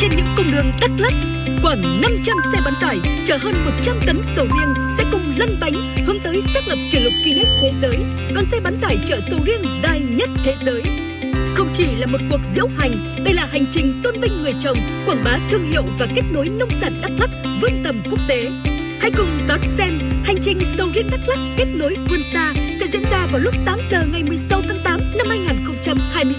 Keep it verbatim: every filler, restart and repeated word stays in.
trên những cung đường Đắk Lắk. Khoảng năm trăm xe bán tải chở hơn một trăm tấn sầu riêng sẽ cùng lăn bánh hướng tới xác lập kỷ lục Guinness thế giới, con xe bán tải chở sầu riêng dài nhất thế giới. Không chỉ là một cuộc diễu hành, đây là hành trình tôn vinh người trồng, quảng bá thương hiệu và kết nối nông sản Đắk Lắk vươn tầm quốc tế. Hãy cùng đón xem hành trình sầu riêng Đắk Lắk kết nối vươn xa sẽ diễn ra vào lúc tám giờ ngày mười sáu tháng tám năm hai nghìn không trăm hai mươi.